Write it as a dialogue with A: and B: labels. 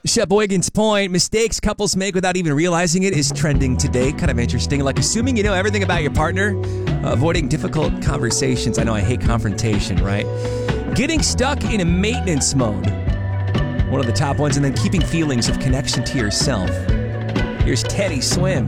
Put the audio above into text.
A: Sheboygan's Point, mistakes couples make without even realizing it is trending today. Kind of interesting. Like assuming you know everything about your partner, avoiding difficult conversations. I know I hate confrontation, right? Getting stuck in a maintenance mode. One of the top ones. And then keeping feelings of connection to yourself. Here's Teddy Swims.